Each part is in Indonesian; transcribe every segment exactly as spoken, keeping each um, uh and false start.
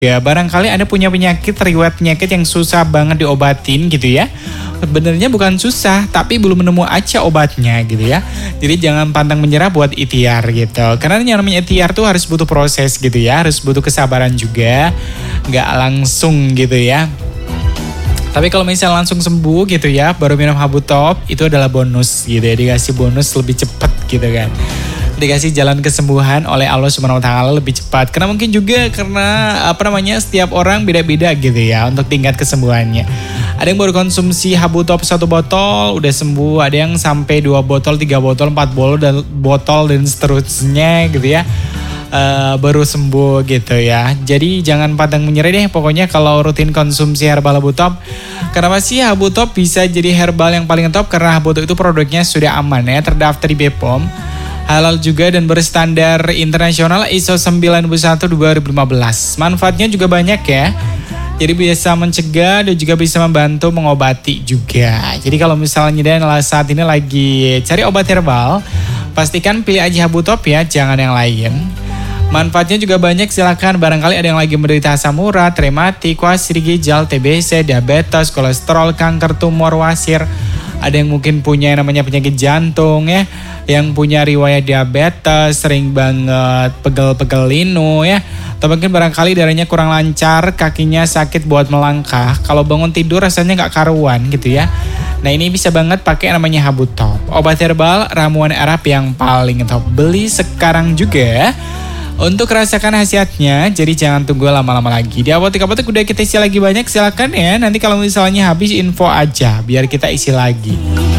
Ya, barangkali Anda punya penyakit, riwayat penyakit yang susah banget diobatin gitu ya. Sebenarnya bukan susah, tapi belum menemu aja obatnya gitu ya. Jadi jangan pantang menyerah buat ikhtiar gitu. Karena yang namanya ikhtiar tuh harus butuh proses gitu ya, harus butuh kesabaran juga. Nggak langsung gitu ya. Tapi kalau misalnya langsung sembuh gitu ya, baru minum Habu Top, itu adalah bonus gitu ya. Dikasih bonus lebih cepat gitu kan. Dikasih jalan kesembuhan oleh Allah Subhanahu wa taala lebih cepat. Karena mungkin juga karena apa namanya setiap orang beda-beda gitu ya untuk tingkat kesembuhannya. Ada yang baru konsumsi Habu Top satu botol udah sembuh, ada yang sampai dua botol, tiga botol, empat botol dan botol dan seterusnya gitu ya. Uh, baru sembuh gitu ya. Jadi jangan pantang menyerah deh pokoknya kalau rutin konsumsi herbal Habu Top. Kenapa sih Habu Top bisa jadi herbal yang paling top? Karena Habu Top itu produknya sudah aman ya, terdaftar di B P O M, halal juga dan berstandar internasional I S O sembilan satu dua ribu lima belas. Manfaatnya juga banyak ya. Jadi bisa mencegah dan juga bisa membantu mengobati juga. Jadi kalau misalnya dan saat ini lagi cari obat herbal, pastikan pilih aja Habu Top ya, jangan yang lain. Manfaatnya juga banyak, silakan barangkali ada yang lagi menderita asam urat, rematik, kuasir ginjal, T B C, diabetes, kolesterol, kanker, tumor, wasir. Ada yang mungkin punya yang namanya penyakit jantung ya, yang punya riwayat diabetes, sering banget pegel-pegel linu ya. Atau mungkin barangkali darahnya kurang lancar, kakinya sakit buat melangkah. Kalau bangun tidur rasanya gak karuan gitu ya. Nah ini bisa banget pakai namanya Habu Top. Obat herbal ramuan Arab yang paling top. Beli sekarang juga untuk rasakan khasiatnya, jadi jangan tunggu lama-lama lagi. Di apotek-apotek udah kita isi lagi banyak, silakan ya. Nanti kalau misalnya habis info aja, biar kita isi lagi.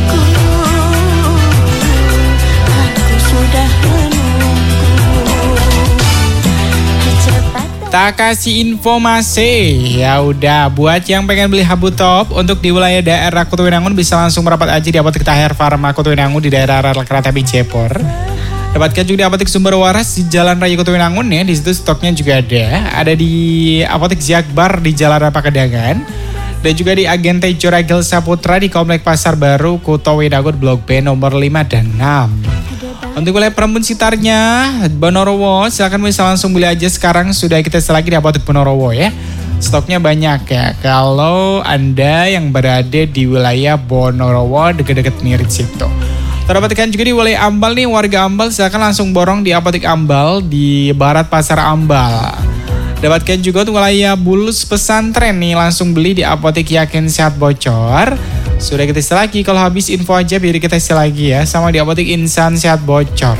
Tak kasih informasi, ya udah. Buat yang pengen beli Habu Top untuk di wilayah daerah Kutuwinangun bisa langsung merapat aja di apotek Tahir Pharma Kutuwinangun di daerah Kereta Cepor. Dapatkan juga di apotek Sumber Waras di Jalan Raya Kutuwinangun ya. Di situ stoknya juga ada. Ada di apotek Jakbar di Jalan Rapakedangan. Dan juga di Agen Tejo Ragil Saputra di Komplek Pasar Baru Kutuwinangun Blok B nomor lima dan enam. Untuk wilayah Perembun sekitarnya Ponorogo, silakan bisa langsung beli aja sekarang. Sudah kita selagi di apotek Ponorogo ya. Stoknya banyak ya. Kalau Anda yang berada di wilayah Ponorogo dekat-dekat mirip situ. Terdapatkan juga di wilayah Ambal nih, warga Ambal silakan langsung borong di apotek Ambal di Barat Pasar Ambal. Dapatkan juga untuk wilayah Bulus Pesantren nih, langsung beli di apotek Yakin Sehat Bocor. Sudah kita isi lagi, kalau habis info aja biar kita isi lagi ya, sama di apotek Insan Sehat Bocor.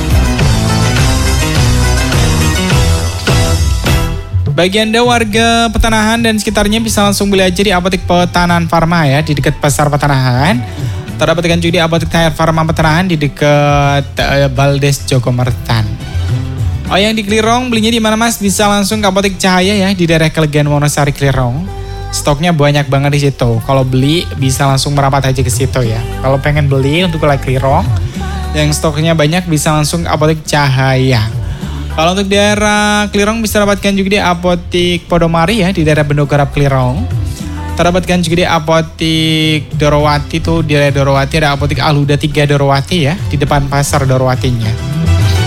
Bagi Anda warga Petanahan dan sekitarnya bisa langsung beli aja di apotek Petanahan Pharma ya, di dekat Pasar Petanahan. Terdapatkan juga di apotek Tahir Pharma Petanahan di dekat uh, Baldes Jogomertan. Oh yang di Klirong belinya di mana Mas? Bisa langsung ke apotek Cahaya ya di daerah Kelegan Wonosari Klirong. Stoknya banyak banget di situ. Kalau beli bisa langsung merapat aja ke situ ya. Kalau pengen beli untuk wilayah Klirong yang stoknya banyak bisa langsung ke apotek Cahaya. Kalau untuk daerah Klirong bisa dapatkan juga di apotek Podomari ya di daerah Bendogarap Klirong. Terdapatkan juga di apotek Dorowati tuh, di daerah Dorowati ada apotek Aluda tiga Dorowati ya, di depan pasar Dorowatinya.